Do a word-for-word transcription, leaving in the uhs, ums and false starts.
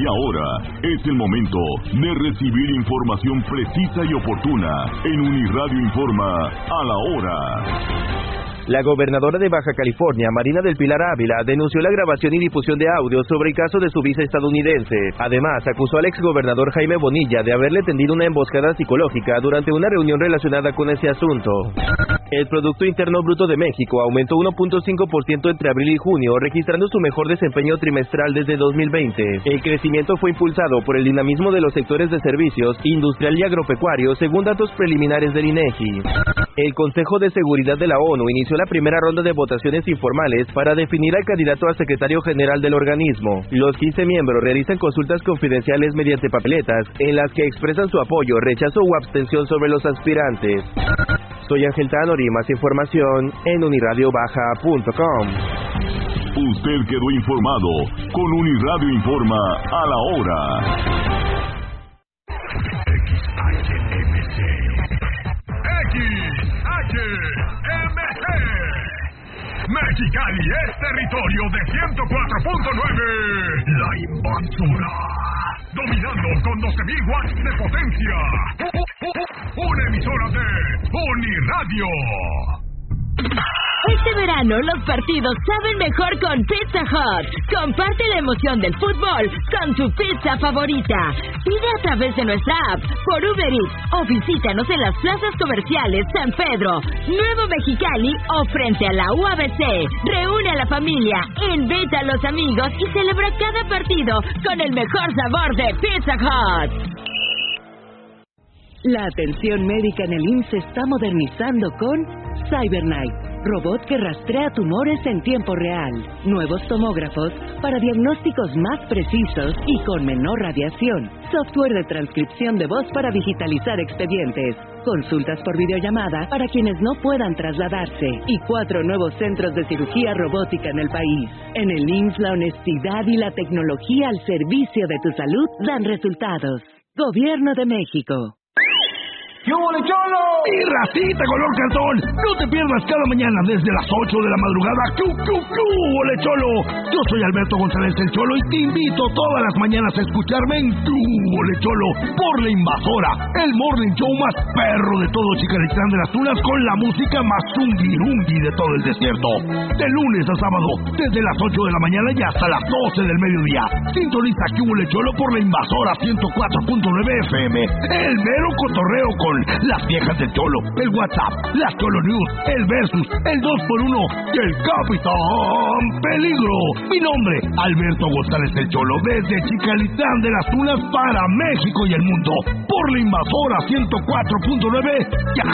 Y ahora es el momento de recibir información precisa y oportuna en Uniradio Informa a la hora. La gobernadora de Baja California, Marina del Pilar Ávila, denunció la grabación y difusión de audios sobre el caso de su visa estadounidense. Además, acusó al exgobernador Jaime Bonilla de haberle tendido una emboscada psicológica durante una reunión relacionada con ese asunto. El Producto Interno Bruto de México aumentó uno punto cinco por ciento entre abril y junio, registrando su mejor desempeño trimestral desde dos mil veinte. El crecimiento fue impulsado por el dinamismo de los sectores de servicios, industrial y agropecuario, según datos preliminares del INEGI. El Consejo de Seguridad de la ONU inició la primera ronda de votaciones informales para definir al candidato a secretario general del organismo. Los quince miembros realizan consultas confidenciales mediante papeletas, en las que expresan su apoyo, rechazo u abstención sobre los aspirantes. Soy Ángel Tanori, más información en uniradio baja punto com. Usted quedó informado con Uniradio Informa a la hora. X H M C Mexicali es territorio de ciento cuatro punto nueve. La Invasora, dominando con doce mil watts de potencia. Una emisora de Uniradio. Este verano los partidos saben mejor con Pizza Hut. Comparte la emoción del fútbol con tu pizza favorita. Pide a través de nuestra app, por Uber Eats o visítanos en las plazas comerciales San Pedro, Nuevo Mexicali o frente a la U A B C. Reúne a la familia, invita a los amigos y celebra cada partido con el mejor sabor de Pizza Hut. La atención médica en el I M S S se está modernizando con CyberKnife, robot que rastrea tumores en tiempo real, nuevos tomógrafos para diagnósticos más precisos y con menor radiación, software de transcripción de voz para digitalizar expedientes, consultas por videollamada para quienes no puedan trasladarse y cuatro nuevos centros de cirugía robótica en el país. En el I M S S la honestidad y la tecnología al servicio de tu salud dan resultados. Gobierno de México. ¡Yo, Ole Cholo! ¡Mi racita color cartón! No te pierdas cada mañana desde las ocho de la madrugada. ¡Clu, clu, clu! ¡Ole Cholo! Yo soy Alberto González el Cholo y te invito todas las mañanas a escucharme en Tu Ole Cholo por La Invasora, el morning show más perro de todo Chicalitlán de las Tunas con la música más zungirungi de todo el desierto. De lunes a sábado, desde las ocho de la mañana y hasta las doce del mediodía. Sintoniza Tu Ole Cholo por La Invasora ciento cuatro punto nueve F M. El mero cotorreo con las viejas del Cholo, el WhatsApp, las Cholo News, el Versus, el dos por uno y el Capitán Peligro. Mi nombre, Alberto González el Cholo, desde Chicalitlán de las Tunas para México y el mundo, por La Invasora ciento cuatro punto nueve. Ya